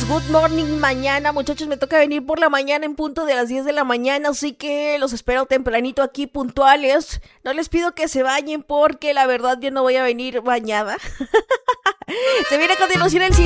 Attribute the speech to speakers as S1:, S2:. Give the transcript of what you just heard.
S1: good morning mañana, muchachos, me toca venir por la mañana en punto de las 10 de la mañana, así que los espero tempranito aquí puntuales. No les pido que se bañen porque la verdad yo no voy a venir bañada. Se viene a continuación el siguiente